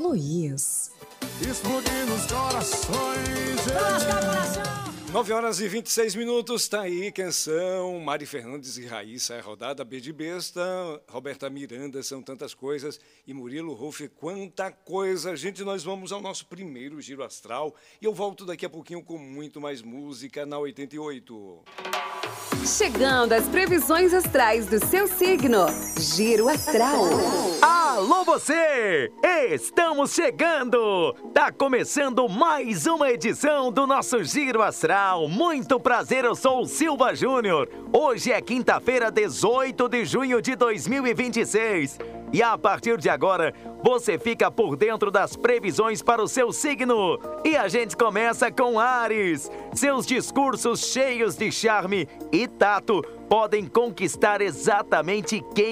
Luiz. Explodindo os corações. 9h26, tá aí quem são Mari Fernandes e Raíssa, é rodada B de besta, Roberta Miranda, são tantas coisas, e Murilo Ruff, quanta coisa. Gente, nós vamos ao nosso primeiro Giro Astral e eu volto daqui a pouquinho com muito mais música na 88. Chegando às previsões astrais do seu signo, Giro Astral. Alô você! Estamos chegando! Tá começando mais uma edição do nosso Giro Astral. Muito prazer, eu sou o Silva Júnior. Hoje é quinta-feira, 18 de junho de 2026. E a partir de agora, você fica por dentro das previsões para o seu signo. E a gente começa com Áries. Seus discursos cheios de charme e tato podem conquistar exatamente quem